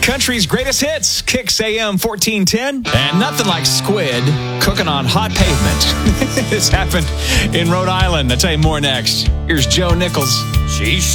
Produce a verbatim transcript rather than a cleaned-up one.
Country's greatest hits, Kicks A M fourteen ten. And nothing like squid cooking on hot pavement. This happened in Rhode Island. I'll tell you more next. Here's Joe Nichols. She's